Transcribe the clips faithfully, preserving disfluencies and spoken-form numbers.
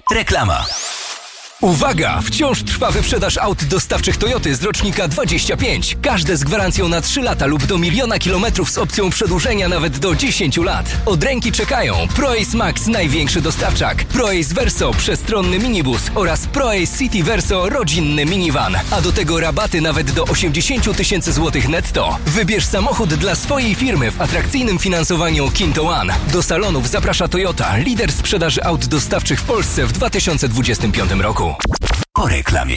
Reklama. Uwaga! Wciąż trwa wyprzedaż aut dostawczych Toyoty z rocznika dwadzieścia pięć. Każde z gwarancją na trzy lata lub do miliona kilometrów z opcją przedłużenia nawet do dziesięciu lat. Od ręki czekają ProAce Max, największy dostawczak, ProAce Verso, przestronny minibus oraz ProAce City Verso, rodzinny minivan. A do tego rabaty nawet do osiemdziesiąt tysięcy złotych netto. Wybierz samochód dla swojej firmy w atrakcyjnym finansowaniu Kinto One. Do salonów zaprasza Toyota, lider sprzedaży aut dostawczych w Polsce w dwa tysiące dwudziestym piątym roku. Po reklamie.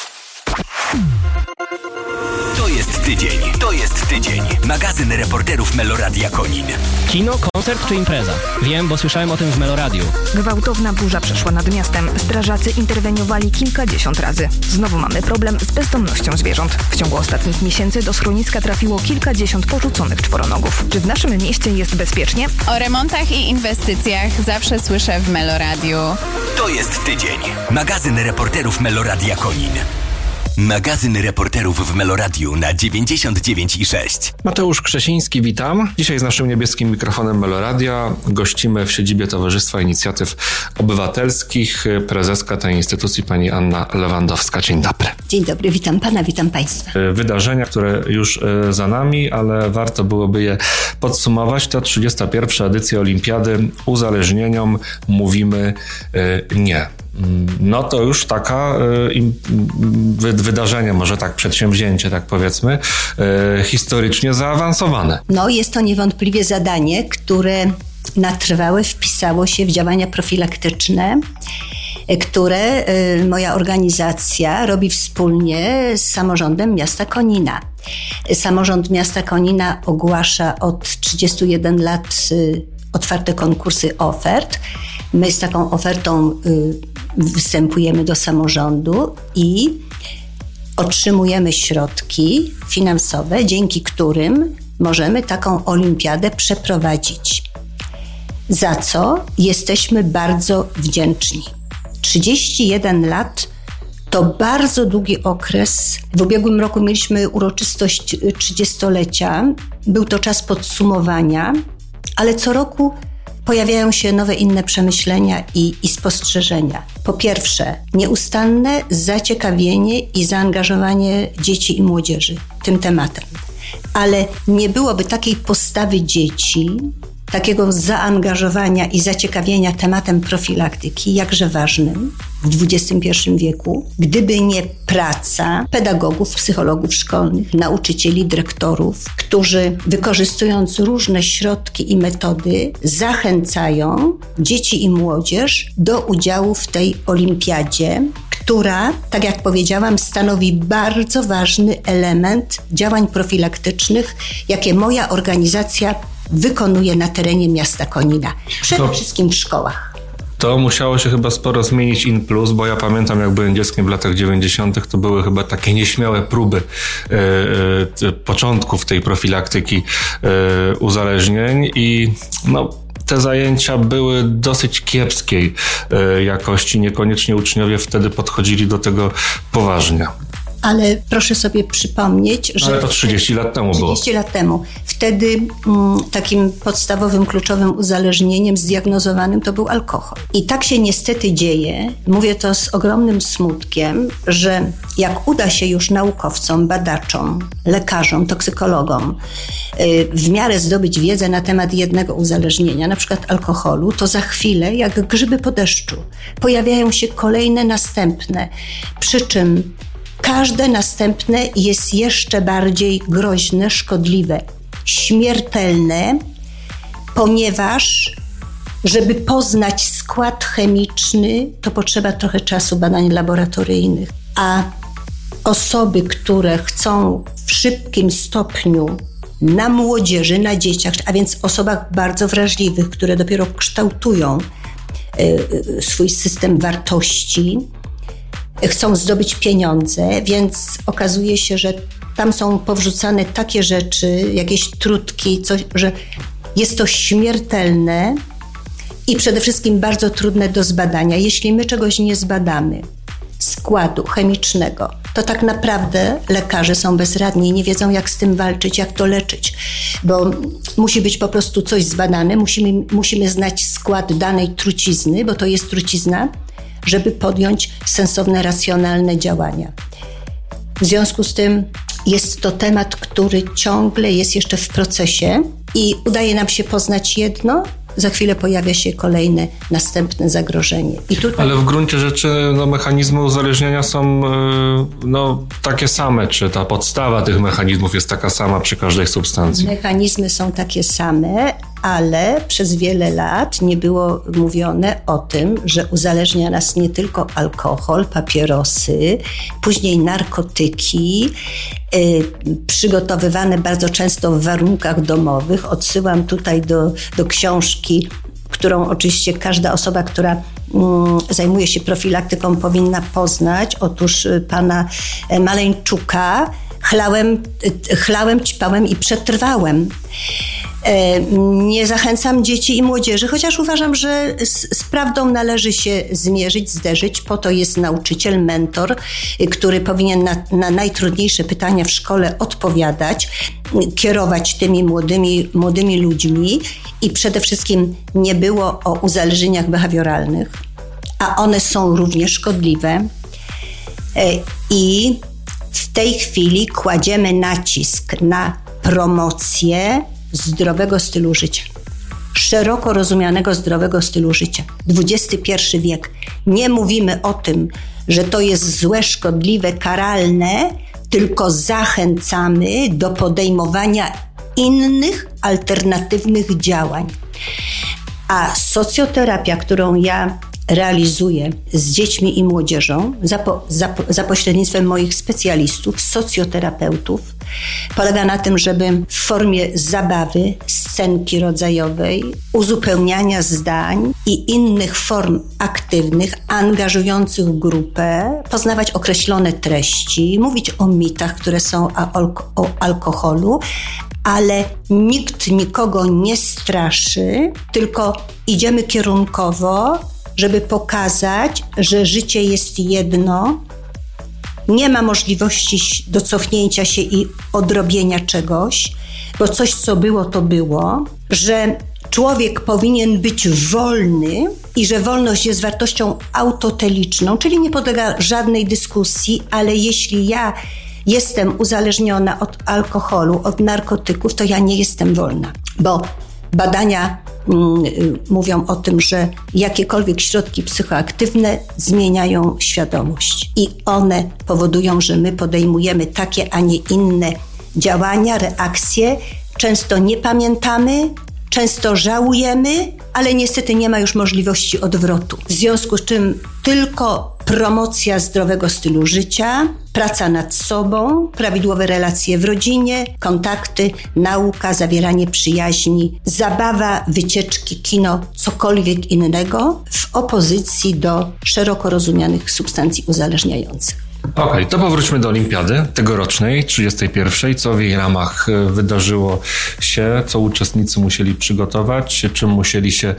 To jest tydzień, to jest tydzień. Magazyn reporterów Meloradia Konin. Kino, koncert czy impreza? Wiem, bo słyszałem o tym w Meloradiu. Gwałtowna burza przeszła nad miastem. Strażacy interweniowali kilkadziesiąt razy. Znowu mamy problem z bezdomnością zwierząt. W ciągu ostatnich miesięcy do schroniska trafiło kilkadziesiąt porzuconych czworonogów. Czy w naszym mieście jest bezpiecznie? O remontach i inwestycjach zawsze słyszę w Meloradiu. To jest tydzień. Magazyn reporterów Meloradia Konin. Magazyn reporterów w Meloradiu na dziewięćdziesiąt dziewięć i sześć. Mateusz Krzesiński, witam. Dzisiaj z naszym niebieskim mikrofonem Meloradia gościmy w siedzibie Towarzystwa Inicjatyw Obywatelskich prezeska tej instytucji pani Anna Lewandowska. Dzień dobry. Dzień dobry, witam pana, witam państwa. Wydarzenia, które już za nami, ale warto byłoby je podsumować. To trzydziesta pierwsza edycja Olimpiady. Uzależnieniom mówimy nie. No to już taka y, wydarzenie, może tak przedsięwzięcie, tak powiedzmy, y, historycznie zaawansowane. No jest to niewątpliwie zadanie, które na trwałe wpisało się w działania profilaktyczne, które y, moja organizacja robi wspólnie z samorządem miasta Konina. Samorząd miasta Konina ogłasza od trzydziestu jeden lat y, otwarte konkursy ofert. My z taką ofertą y, występujemy do samorządu i otrzymujemy środki finansowe, dzięki którym możemy taką olimpiadę przeprowadzić. Za co jesteśmy bardzo wdzięczni. trzydzieści jeden lat to bardzo długi okres. W ubiegłym roku mieliśmy uroczystość trzydziestolecia. Był to czas podsumowania, ale co roku pojawiają się nowe, inne przemyślenia i, i spostrzeżenia. Po pierwsze, nieustanne zaciekawienie i zaangażowanie dzieci i młodzieży tym tematem. Ale nie byłoby takiej postawy dzieci, takiego zaangażowania i zaciekawienia tematem profilaktyki, jakże ważnym w dwudziestym pierwszym wieku, gdyby nie praca pedagogów, psychologów szkolnych, nauczycieli, dyrektorów, którzy wykorzystując różne środki i metody zachęcają dzieci i młodzież do udziału w tej olimpiadzie, która, tak jak powiedziałam, stanowi bardzo ważny element działań profilaktycznych, jakie moja organizacja wykonuje na terenie miasta Konina. Przede to, wszystkim w szkołach. To musiało się chyba sporo zmienić in plus, bo ja pamiętam, jak byłem dzieckiem w latach dziewięćdziesiątych, to były chyba takie nieśmiałe próby e, e, początków tej profilaktyki e, uzależnień i no te zajęcia były dosyć kiepskiej e, jakości. Niekoniecznie uczniowie wtedy podchodzili do tego poważnie. Ale proszę sobie przypomnieć, że... Ale to trzydzieści lat temu było. trzydzieści lat temu. Wtedy mm, takim podstawowym, kluczowym uzależnieniem zdiagnozowanym to był alkohol. I tak się niestety dzieje, mówię to z ogromnym smutkiem, że jak uda się już naukowcom, badaczom, lekarzom, toksykologom yy, w miarę zdobyć wiedzę na temat jednego uzależnienia, na przykład alkoholu, to za chwilę, jak grzyby po deszczu, pojawiają się kolejne następne. Przy czym każde następne jest jeszcze bardziej groźne, szkodliwe, śmiertelne, ponieważ żeby poznać skład chemiczny, to potrzeba trochę czasu badań laboratoryjnych. A osoby, które chcą w szybkim stopniu na młodzieży, na dzieciach, a więc osobach bardzo wrażliwych, które dopiero kształtują y, swój system wartości, chcą zdobyć pieniądze, więc okazuje się, że tam są powrzucane takie rzeczy, jakieś trutki, coś, że jest to śmiertelne i przede wszystkim bardzo trudne do zbadania. Jeśli my czegoś nie zbadamy, składu chemicznego, to tak naprawdę lekarze są bezradni i nie wiedzą, jak z tym walczyć, jak to leczyć, bo musi być po prostu coś zbadane, musimy, musimy znać skład danej trucizny, bo to jest trucizna, żeby podjąć sensowne, racjonalne działania. W związku z tym jest to temat, który ciągle jest jeszcze w procesie i udaje nam się poznać jedno, za chwilę pojawia się kolejne, następne zagrożenie. I tutaj... Ale w gruncie rzeczy no, mechanizmy uzależnienia są no, takie same. Czy ta podstawa tych mechanizmów jest taka sama przy każdej substancji? Mechanizmy są takie same, ale przez wiele lat nie było mówione o tym, że uzależnia nas nie tylko alkohol, papierosy, później narkotyki, yy, przygotowywane bardzo często w warunkach domowych. Odsyłam tutaj do, do książki, którą oczywiście każda osoba, która mm, zajmuje się profilaktyką, powinna poznać. Otóż pana Maleńczuka Chlałem, chlałem, ćpałem i przetrwałem. Nie zachęcam dzieci i młodzieży, chociaż uważam, że z, z prawdą należy się zmierzyć, zderzyć. Po to jest nauczyciel, mentor, który powinien na, na najtrudniejsze pytania w szkole odpowiadać, kierować tymi młodymi, młodymi ludźmi i przede wszystkim nie było o uzależnieniach behawioralnych, a one są równie szkodliwe. I w tej chwili kładziemy nacisk na promocję zdrowego stylu życia. Szeroko rozumianego zdrowego stylu życia. dwudziesty pierwszy wiek. Nie mówimy o tym, że to jest złe, szkodliwe, karalne, tylko zachęcamy do podejmowania innych, alternatywnych działań. A socjoterapia, którą ja realizuję z dziećmi i młodzieżą za, po, za, za pośrednictwem moich specjalistów, socjoterapeutów, polega na tym, żeby w formie zabawy, scenki rodzajowej, uzupełniania zdań i innych form aktywnych, angażujących grupę, poznawać określone treści, mówić o mitach, które są o, o alkoholu, ale nikt nikogo nie straszy, tylko idziemy kierunkowo, żeby pokazać, że życie jest jedno, nie ma możliwości do cofnięcia się i odrobienia czegoś, bo coś, co było, to było, że człowiek powinien być wolny i że wolność jest wartością autoteliczną, czyli nie podlega żadnej dyskusji, ale jeśli ja jestem uzależniona od alkoholu, od narkotyków, to ja nie jestem wolna, bo badania mówią o tym, że jakiekolwiek środki psychoaktywne zmieniają świadomość i one powodują, że my podejmujemy takie, a nie inne działania, reakcje. Często nie pamiętamy, często żałujemy, ale niestety nie ma już możliwości odwrotu. W związku z czym tylko promocja zdrowego stylu życia, praca nad sobą, prawidłowe relacje w rodzinie, kontakty, nauka, zawieranie przyjaźni, zabawa, wycieczki, kino, cokolwiek innego w opozycji do szeroko rozumianych substancji uzależniających. Okej, okay, to powróćmy do olimpiady tegorocznej, trzydziestej pierwszej. Co w jej ramach wydarzyło się, co uczestnicy musieli przygotować, czym musieli się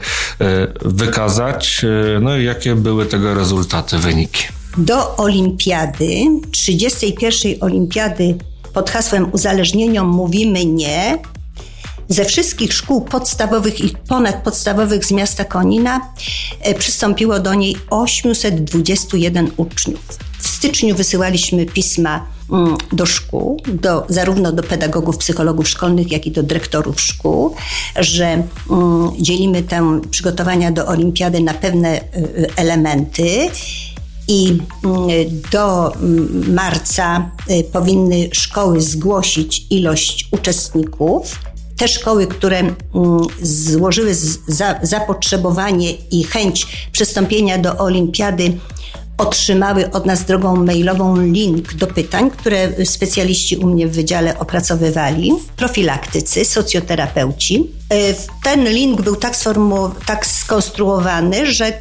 wykazać, no i jakie były tego rezultaty, wyniki? Do olimpiady, trzydziestej pierwszej olimpiady pod hasłem uzależnieniom mówimy nie. Ze wszystkich szkół podstawowych i ponadpodstawowych z miasta Konina przystąpiło do niej osiemset dwadzieścia jeden uczniów. W styczniu wysyłaliśmy pisma do szkół, do, zarówno do pedagogów, psychologów szkolnych, jak i do dyrektorów szkół, że um, dzielimy te przygotowania do olimpiady na pewne y, elementy i y, do y, marca y, powinny szkoły zgłosić ilość uczestników. Te szkoły, które mm, złożyły z, za, zapotrzebowanie i chęć przystąpienia do olimpiady, otrzymały od nas drogą mailową link do pytań, które specjaliści u mnie w wydziale opracowywali, profilaktycy, socjoterapeuci. Ten link był tak, sformuł- tak skonstruowany, że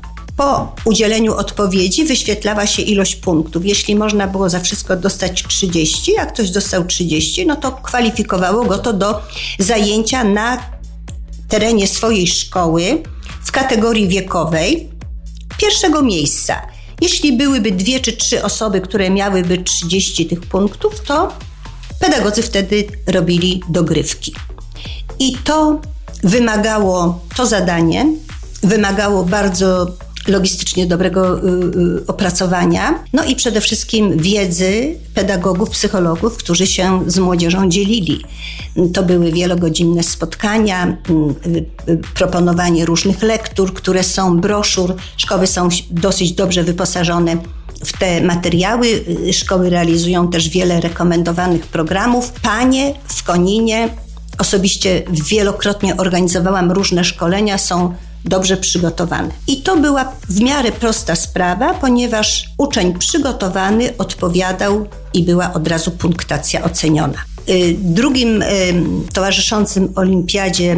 po udzieleniu odpowiedzi wyświetlała się ilość punktów. Jeśli można było za wszystko dostać trzydzieści, jak ktoś dostał trzydzieści, no to kwalifikowało go to do zajęcia na terenie swojej szkoły w kategorii wiekowej pierwszego miejsca. Jeśli byłyby dwie czy trzy osoby, które miałyby trzydzieści tych punktów, to pedagodzy wtedy robili dogrywki. I to wymagało, to zadanie wymagało bardzo logistycznie dobrego y, y, opracowania, no i przede wszystkim wiedzy pedagogów, psychologów, którzy się z młodzieżą dzielili. To były wielogodzinne spotkania, y, y, proponowanie różnych lektur, które są, broszur. Szkoły są dosyć dobrze wyposażone w te materiały. Szkoły realizują też wiele rekomendowanych programów. Panie w Koninie, osobiście wielokrotnie organizowałam różne szkolenia, są dobrze przygotowane. I to była w miarę prosta sprawa, ponieważ uczeń przygotowany odpowiadał i była od razu punktacja oceniona. Drugim towarzyszącym olimpiadzie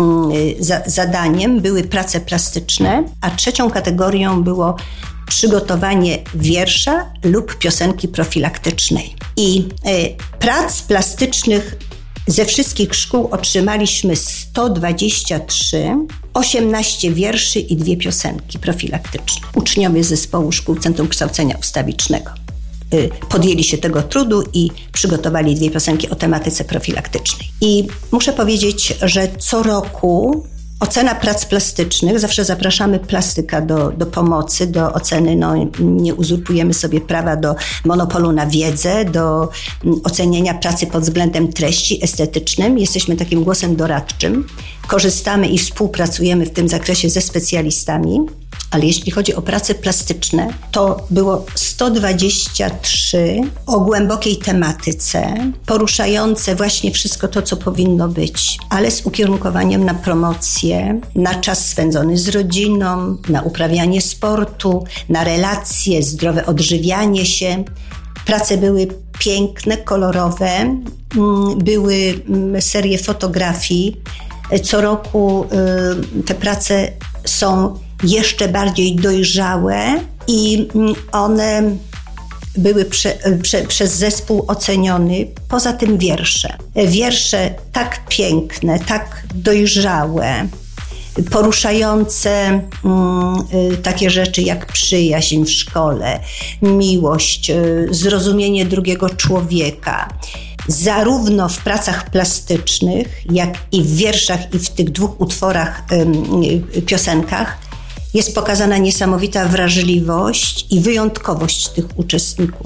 zadaniem były prace plastyczne, a trzecią kategorią było przygotowanie wiersza lub piosenki profilaktycznej. I prac plastycznych ze wszystkich szkół otrzymaliśmy sto dwadzieścia trzy, osiemnaście wierszy i dwie piosenki profilaktyczne. Uczniowie zespołu szkół Centrum Kształcenia Ustawicznego podjęli się tego trudu i przygotowali dwie piosenki o tematyce profilaktycznej. I muszę powiedzieć, że co roku ocena prac plastycznych, zawsze zapraszamy plastyka do, do pomocy, do oceny, no, nie uzurpujemy sobie prawa do monopolu na wiedzę, do ocenienia pracy pod względem treści estetycznym. Jesteśmy takim głosem doradczym. Korzystamy i współpracujemy w tym zakresie ze specjalistami. Ale jeśli chodzi o prace plastyczne, to było sto dwadzieścia trzy o głębokiej tematyce, poruszające właśnie wszystko to, co powinno być, ale z ukierunkowaniem na promocję, na czas spędzony z rodziną, na uprawianie sportu, na relacje, zdrowe odżywianie się. Prace były piękne, kolorowe, były serie fotografii. Co roku te prace są jeszcze bardziej dojrzałe i one były prze, prze, przez zespół oceniony. Poza tym wiersze. Wiersze tak piękne, tak dojrzałe, poruszające mm, takie rzeczy jak przyjaźń w szkole, miłość, zrozumienie drugiego człowieka. Zarówno w pracach plastycznych, jak i w wierszach i w tych dwóch utworach, y, piosenkach jest pokazana niesamowita wrażliwość i wyjątkowość tych uczestników.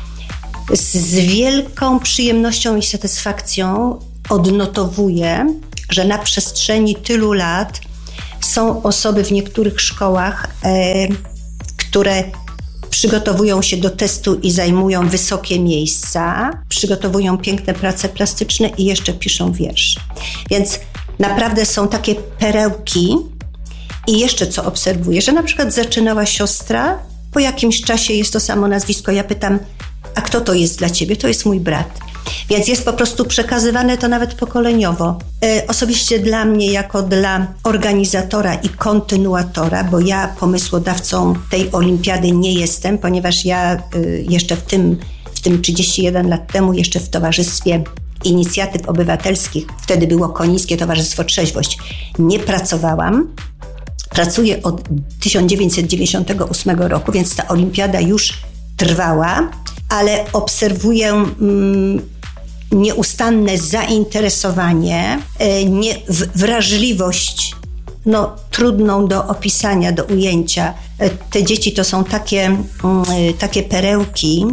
Z wielką przyjemnością i satysfakcją odnotowuję, że na przestrzeni tylu lat są osoby w niektórych szkołach, e, które przygotowują się do testu i zajmują wysokie miejsca, przygotowują piękne prace plastyczne i jeszcze piszą wiersze. Więc naprawdę są takie perełki. I jeszcze co obserwuję, że na przykład zaczynała siostra, po jakimś czasie jest to samo nazwisko. Ja pytam, a kto to jest dla ciebie? To jest mój brat. Więc jest po prostu przekazywane to nawet pokoleniowo. E, osobiście dla mnie, jako dla organizatora i kontynuatora, bo ja pomysłodawcą tej olimpiady nie jestem, ponieważ ja y, jeszcze w tym, w tym trzydzieści jeden lat temu, jeszcze w Towarzystwie Inicjatyw Obywatelskich, wtedy było Konińskie Towarzystwo Trzeźwość, nie pracowałam. Pracuję od tysiąc dziewięćset dziewięćdziesiątego ósmego roku, więc ta olimpiada już trwała, ale obserwuję mm, nieustanne zainteresowanie, nie, w, wrażliwość, no, trudną do opisania, do ujęcia. Te dzieci to są takie, mm, takie perełki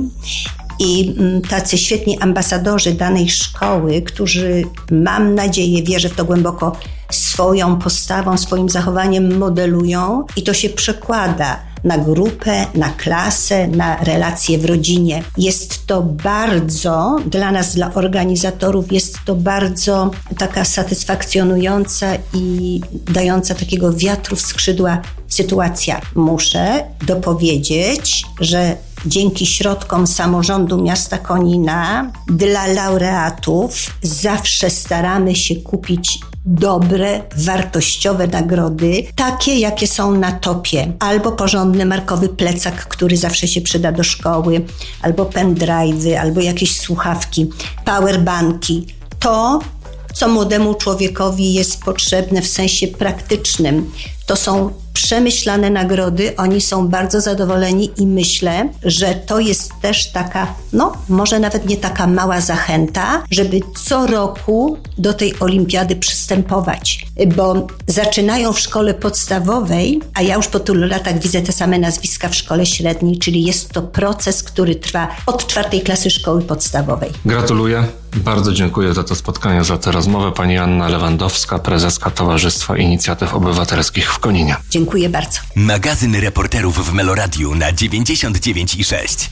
i tacy świetni ambasadorzy danej szkoły, którzy, mam nadzieję, wierzę w to głęboko, swoją postawą, swoim zachowaniem modelują i to się przekłada na grupę, na klasę, na relacje w rodzinie. Jest to bardzo, dla nas, dla organizatorów, jest to bardzo taka satysfakcjonująca i dająca takiego wiatru w skrzydła sytuacja. Muszę dopowiedzieć, że dzięki środkom samorządu miasta Konina dla laureatów zawsze staramy się kupić dobre, wartościowe nagrody, takie jakie są na topie. Albo porządny markowy plecak, który zawsze się przyda do szkoły, albo pendrive'y, albo jakieś słuchawki, powerbanki. To, co młodemu człowiekowi jest potrzebne w sensie praktycznym, to są przemyślane nagrody, oni są bardzo zadowoleni i myślę, że to jest też taka, no może nawet nie taka mała zachęta, żeby co roku do tej olimpiady przystępować, bo zaczynają w szkole podstawowej, a ja już po tylu latach widzę te same nazwiska w szkole średniej, czyli jest to proces, który trwa od czwartej klasy szkoły podstawowej. Gratuluję. Bardzo dziękuję za to spotkanie, za tę rozmowę. Pani Anna Lewandowska, prezeska Towarzystwa Inicjatyw Obywatelskich w Koninie. Dziękuję bardzo. Magazyn reporterów w Meloradiu na dziewięćdziesiąt dziewięć i sześć.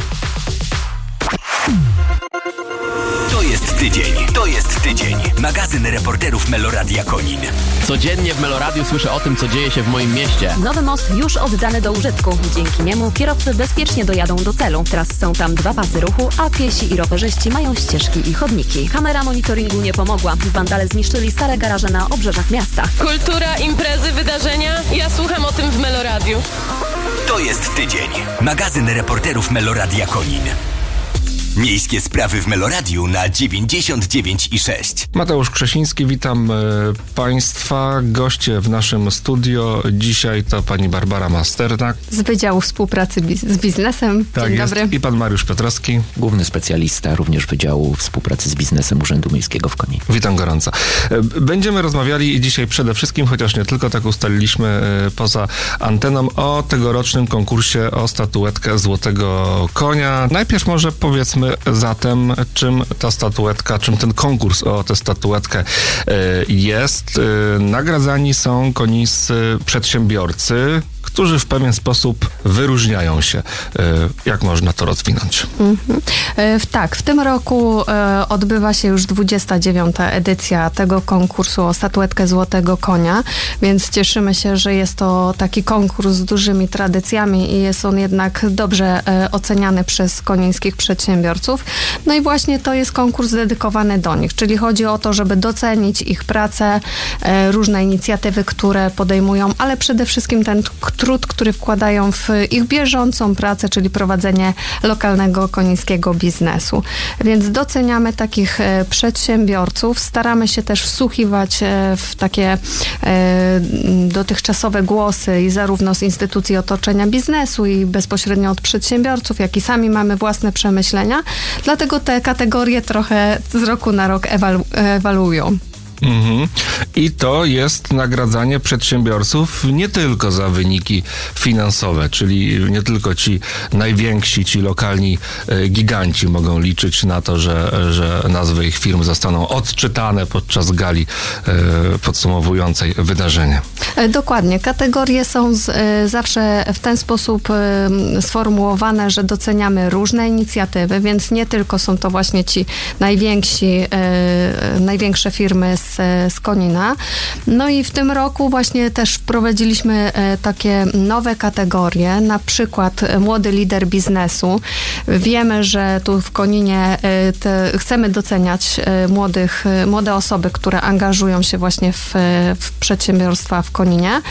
To jest tydzień. To jest tydzień. Magazyn reporterów Meloradia Konin. Codziennie w Meloradiu słyszę o tym, co dzieje się w moim mieście. Nowy most już oddany do użytku. Dzięki niemu kierowcy bezpiecznie dojadą do celu. Teraz są tam dwa pasy ruchu, a piesi i rowerzyści mają ścieżki i chodniki. Kamera monitoringu nie pomogła. Wandale zniszczyli stare garaże na obrzeżach miasta. Kultura, imprezy, wydarzenia. Ja słucham o tym w Meloradiu. To jest tydzień. Magazyn reporterów Meloradia Konin. Miejskie sprawy w Meloradiu na dziewięćdziesiąt dziewięć i sześć. Mateusz Krzesiński, witam e, Państwa. Goście w naszym studio dzisiaj to pani Barbara Masternak z Wydziału Współpracy biz- z Biznesem. Tak Dzień jest. dobry. I pan Mariusz Piotrowski. Główny specjalista również Wydziału Współpracy z Biznesem Urzędu Miejskiego w Koninie. Witam gorąco. E, będziemy rozmawiali dzisiaj przede wszystkim, chociaż nie tylko, tak ustaliliśmy e, poza anteną, o tegorocznym konkursie o statuetkę Złotego Konia. Najpierw może powiedzmy zatem, czym ta statuetka, czym ten konkurs o tę statuetkę jest. Nagradzani są konińscy przedsiębiorcy, którzy w pewien sposób wyróżniają się. Jak można to rozwinąć? Mhm. E, tak, w tym roku e, odbywa się już dwudziesta dziewiąta edycja tego konkursu o statuetkę Złotego Konia, więc cieszymy się, że jest to taki konkurs z dużymi tradycjami i jest on jednak dobrze e, oceniany przez konińskich przedsiębiorców. No i właśnie to jest konkurs dedykowany do nich, czyli chodzi o to, żeby docenić ich pracę, e, różne inicjatywy, które podejmują, ale przede wszystkim ten trud, który wkładają w ich bieżącą pracę, czyli prowadzenie lokalnego konińskiego biznesu. Więc doceniamy takich e, przedsiębiorców, staramy się też wsłuchiwać e, w takie e, dotychczasowe głosy i zarówno z instytucji otoczenia biznesu i bezpośrednio od przedsiębiorców, jak i sami mamy własne przemyślenia. Dlatego te kategorie trochę z roku na rok ewalu- ewaluują. Mhm. I to jest nagradzanie przedsiębiorców nie tylko za wyniki finansowe, czyli nie tylko ci najwięksi, ci lokalni e, giganci mogą liczyć na to, że, że nazwy ich firm zostaną odczytane podczas gali e, podsumowującej wydarzenie. Dokładnie. Kategorie są z, e, zawsze w ten sposób e, sformułowane, że doceniamy różne inicjatywy, więc nie tylko są to właśnie ci najwięksi, e, największe firmy z z Konina. No i w tym roku właśnie też wprowadziliśmy takie nowe kategorie, na przykład młody lider biznesu. Wiemy, że tu w Koninie te, chcemy doceniać młodych, młode osoby, które angażują się właśnie w, w przedsiębiorstwa w Koninie,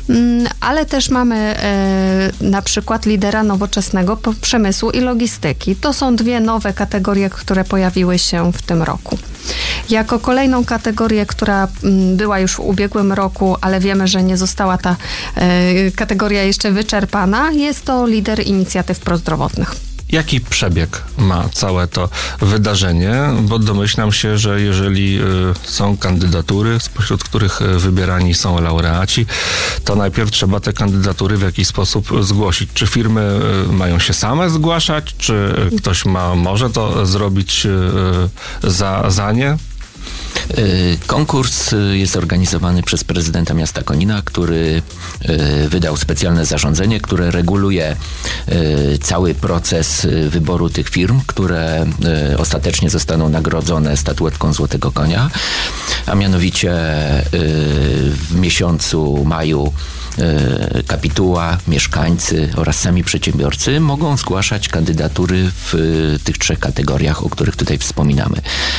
ale też mamy na przykład lidera nowoczesnego przemysłu i logistyki. To są dwie nowe kategorie, które pojawiły się w tym roku. Jako kolejną kategorię, która była już w ubiegłym roku, ale wiemy, że nie została ta e, kategoria jeszcze wyczerpana, jest to lider inicjatyw prozdrowotnych. Jaki przebieg ma całe to wydarzenie? Bo domyślam się, że jeżeli y, są kandydatury, spośród których wybierani są laureaci, to najpierw trzeba te kandydatury w jakiś sposób zgłosić. Czy firmy y, mają się same zgłaszać? Czy ktoś ma, może to zrobić y, za, za nie? Konkurs jest organizowany przez prezydenta miasta Konina, który wydał specjalne zarządzenie, które reguluje cały proces wyboru tych firm, które ostatecznie zostaną nagrodzone statuetką Złotego Konia, a mianowicie w miesiącu maju kapituła, mieszkańcy oraz sami przedsiębiorcy mogą zgłaszać kandydatury w tych trzech kategoriach, o których tutaj wspominamy.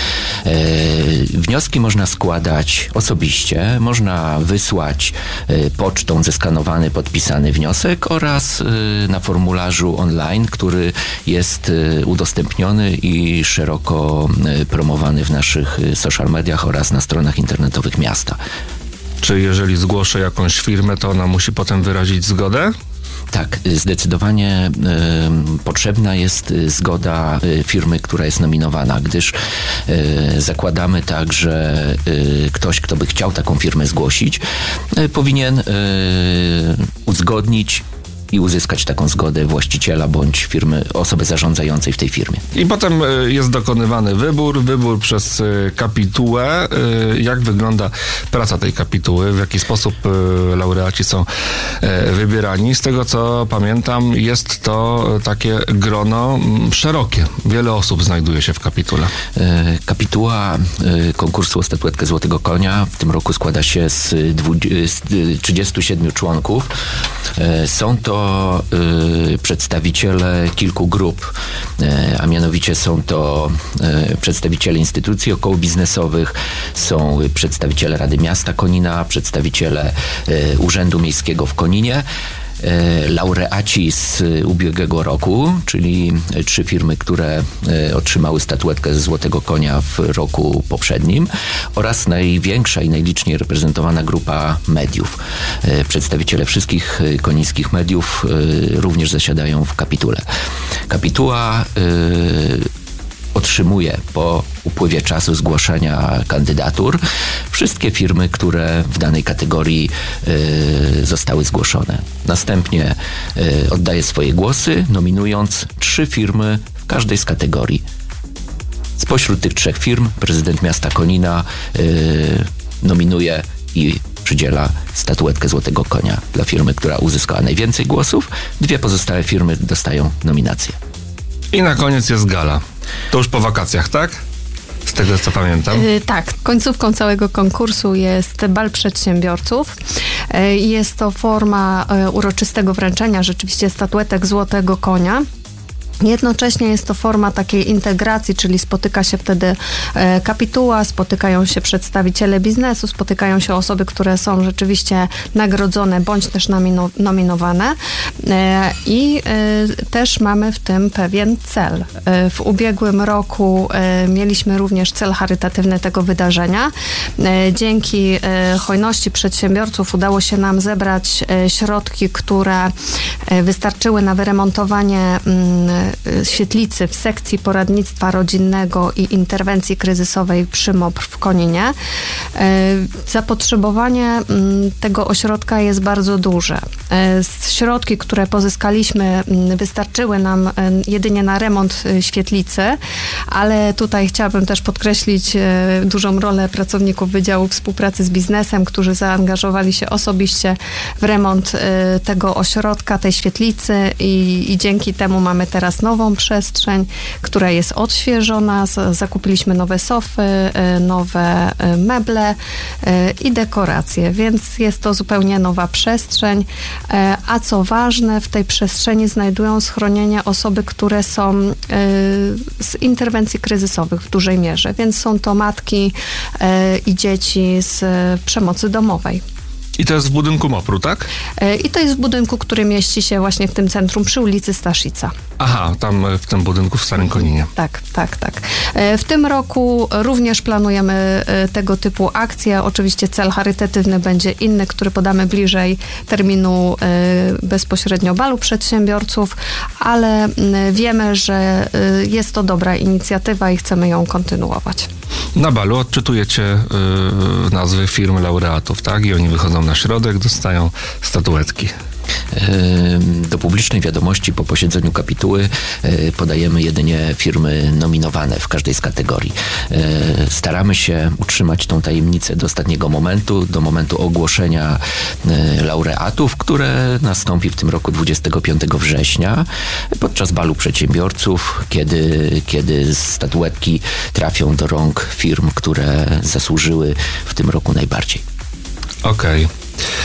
Wnioski można składać osobiście, można wysłać pocztą zeskanowany, podpisany wniosek oraz na formularzu online, który jest udostępniony i szeroko promowany w naszych social mediach oraz na stronach internetowych miasta. Czy jeżeli zgłoszę jakąś firmę, to ona musi potem wyrazić zgodę? Tak, zdecydowanie y, potrzebna jest zgoda y, firmy, która jest nominowana, gdyż y, zakładamy tak, że y, ktoś, kto by chciał taką firmę zgłosić, y, powinien y, uzgodnić i uzyskać taką zgodę właściciela bądź firmy, osoby zarządzającej w tej firmie. I potem jest dokonywany wybór, wybór przez kapitułę. Jak wygląda praca tej kapituły? W jaki sposób laureaci są wybierani? Z tego, co pamiętam, jest to takie grono szerokie. Wiele osób znajduje się w kapitule. Kapituła konkursu o statuetkę Złotego Konia w tym roku składa się z trzydziestu siedmiu członków. Są to y, przedstawiciele kilku grup, y, a mianowicie są to y, przedstawiciele instytucji okołobiznesowych, są przedstawiciele Rady Miasta Konina, przedstawiciele y, Urzędu Miejskiego w Koninie, laureaci z ubiegłego roku, czyli trzy firmy, które otrzymały statuetkę Złotego Konia w roku poprzednim, oraz największa i najliczniej reprezentowana grupa mediów. Przedstawiciele wszystkich konińskich mediów również zasiadają w kapitule. Kapituła otrzymuje po upływie czasu zgłoszenia kandydatur wszystkie firmy, które w danej kategorii y, zostały zgłoszone. Następnie y, oddaje swoje głosy, nominując trzy firmy w każdej z kategorii. Spośród tych trzech firm prezydent miasta Konina y, nominuje i przydziela statuetkę Złotego Konia dla firmy, która uzyskała najwięcej głosów. Dwie pozostałe firmy dostają nominację. I na koniec jest gala. To już po wakacjach, tak? Z tego, co pamiętam. Yy, tak, końcówką całego konkursu jest bal przedsiębiorców. Yy, jest to forma yy, uroczystego wręczenia rzeczywiście statuetek Złotego Konia. Jednocześnie jest to forma takiej integracji, czyli spotyka się wtedy e, kapituła, spotykają się przedstawiciele biznesu, spotykają się osoby, które są rzeczywiście nagrodzone bądź też nomino, nominowane e, i e, też mamy w tym pewien cel. E, w ubiegłym roku e, mieliśmy również cel charytatywny tego wydarzenia. E, dzięki e, hojności przedsiębiorców udało się nam zebrać e, środki, które e, wystarczyły na wyremontowanie m, świetlicy w sekcji poradnictwa rodzinnego i interwencji kryzysowej przy M O P R w Koninie. Zapotrzebowanie tego ośrodka jest bardzo duże. Środki, które pozyskaliśmy, wystarczyły nam jedynie na remont świetlicy, ale tutaj chciałabym też podkreślić dużą rolę pracowników Wydziału Współpracy z Biznesem, którzy zaangażowali się osobiście w remont tego ośrodka, tej świetlicy i, i dzięki temu mamy teraz nową przestrzeń, która jest odświeżona. Zakupiliśmy nowe sofy, nowe meble i dekoracje, więc jest to zupełnie nowa przestrzeń. A co ważne, w tej przestrzeni znajdują schronienie osoby, które są z interwencji kryzysowych w dużej mierze, więc są to matki i dzieci z przemocy domowej. I to jest w budynku M O P R u, tak? I to jest w budynku, który mieści się właśnie w tym centrum przy ulicy Staszica. Aha, tam w tym budynku w Starym Koninie. Tak, tak, tak. W tym roku również planujemy tego typu akcje. Oczywiście cel charytatywny będzie inny, który podamy bliżej terminu bezpośrednio balu przedsiębiorców, ale wiemy, że jest to dobra inicjatywa i chcemy ją kontynuować. Na balu odczytujecie y, nazwy firm laureatów, tak? I oni wychodzą na środek, dostają statuetki. Do publicznej wiadomości po posiedzeniu kapituły podajemy jedynie firmy nominowane w każdej z kategorii. Staramy się utrzymać tą tajemnicę do ostatniego momentu, do momentu ogłoszenia laureatów, które nastąpi w tym roku dwudziestego piątego września podczas balu przedsiębiorców, kiedy, kiedy statuetki trafią do rąk firm, które zasłużyły w tym roku najbardziej. Okej. Okay.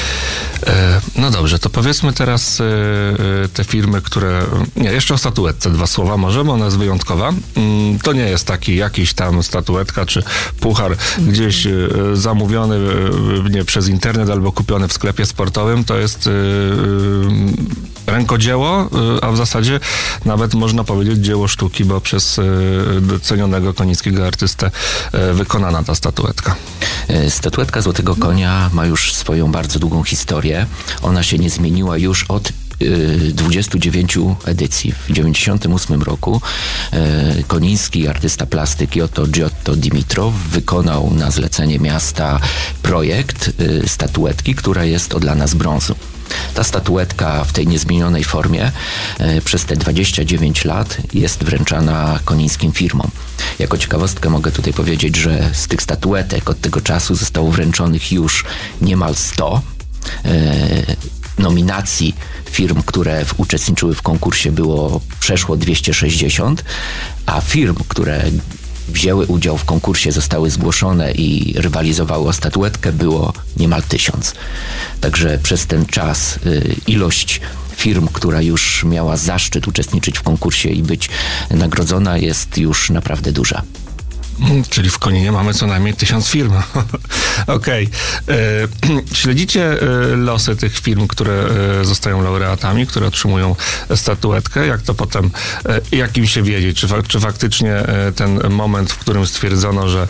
No dobrze, to powiedzmy teraz te firmy, które... Nie, jeszcze o statuetce dwa słowa możemy, ona jest wyjątkowa. To nie jest taki jakiś tam statuetka czy puchar gdzieś zamówiony nie, przez internet albo kupiony w sklepie sportowym. To jest rękodzieło, a w zasadzie nawet można powiedzieć dzieło sztuki, bo przez docenionego konińskiego artystę wykonana ta statuetka. Statuetka Złotego Konia ma już swoją bardzo długą historię. Ona się nie zmieniła już od dwudziestu dziewięciu edycji. W dziewięćdziesiątym ósmym roku koniński artysta plastyki Otto Giotto Dimitrow wykonał na zlecenie miasta projekt statuetki, która jest odlana z brązu. Ta statuetka w tej niezmienionej formie e, przez te dwadzieścia dziewięć lat jest wręczana konińskim firmom. Jako ciekawostkę mogę tutaj powiedzieć, że z tych statuetek od tego czasu zostało wręczonych już niemal sto. E, nominacji firm, które w, uczestniczyły w konkursie było przeszło dwieście sześćdziesiąt, a firm, które wzięły udział w konkursie, zostały zgłoszone i rywalizowały o statuetkę, było niemal tysiąc. Także przez ten czas y, ilość firm, która już miała zaszczyt uczestniczyć w konkursie i być nagrodzona, jest już naprawdę duża. Czyli w Koninie mamy co najmniej tysiąc firm. Okej. Okay. Śledzicie losy tych firm, które zostają laureatami, które otrzymują statuetkę? Jak to potem, jak im się wiedzieć? Czy, czy faktycznie ten moment, w którym stwierdzono, że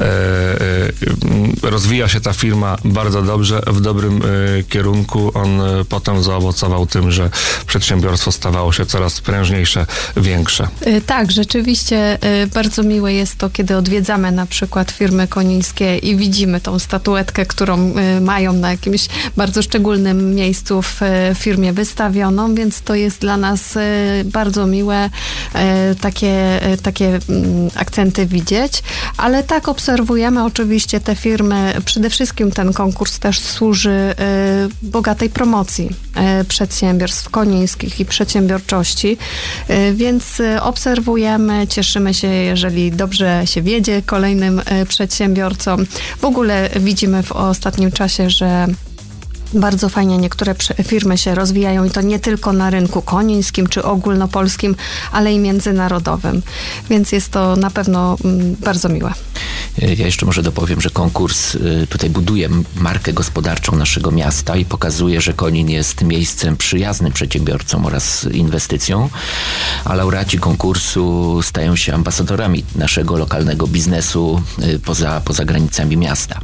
rozwija się ta firma bardzo dobrze, w dobrym kierunku, on potem zaowocował tym, że przedsiębiorstwo stawało się coraz prężniejsze, większe? Tak, rzeczywiście bardzo miłe jest to, kiedy odwiedzamy na przykład firmy konińskie i widzimy tą statuetkę, którą mają na jakimś bardzo szczególnym miejscu w firmie wystawioną, więc to jest dla nas bardzo miłe takie, takie akcenty widzieć, ale tak obserwujemy oczywiście te firmy, przede wszystkim ten konkurs też służy bogatej promocji przedsiębiorstw konińskich i przedsiębiorczości, więc obserwujemy, cieszymy się, jeżeli dobrze się wiedzie kolejnym przedsiębiorcom. W ogóle widzimy w ostatnim czasie, że bardzo fajnie niektóre firmy się rozwijają i to nie tylko na rynku konińskim czy ogólnopolskim, ale i międzynarodowym. Więc jest to na pewno bardzo miłe. Ja jeszcze może dopowiem, że konkurs tutaj buduje markę gospodarczą naszego miasta i pokazuje, że Konin jest miejscem przyjaznym przedsiębiorcom oraz inwestycjom, a laureaci konkursu stają się ambasadorami naszego lokalnego biznesu poza, poza granicami miasta.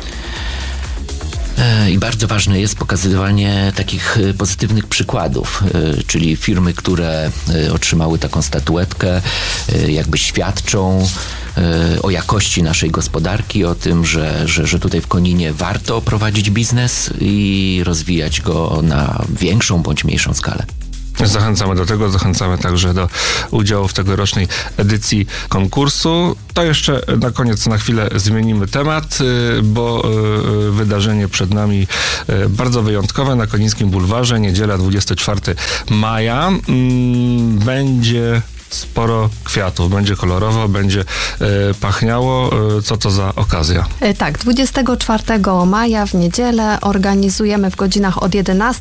I bardzo ważne jest pokazywanie takich pozytywnych przykładów, czyli firmy, które otrzymały taką statuetkę, jakby świadczą o jakości naszej gospodarki, o tym, że, że, że tutaj w Koninie warto prowadzić biznes i rozwijać go na większą bądź mniejszą skalę. Zachęcamy do tego, zachęcamy także do udziału w tegorocznej edycji konkursu. To jeszcze na koniec na chwilę zmienimy temat, bo wydarzenie przed nami bardzo wyjątkowe na Konińskim Bulwarze, niedziela dwudziestego czwartego maja. Będzie sporo kwiatów, będzie kolorowo, będzie e, pachniało. E, co to za okazja? E, tak, dwudziestego czwartego maja w niedzielę organizujemy w godzinach od jedenastej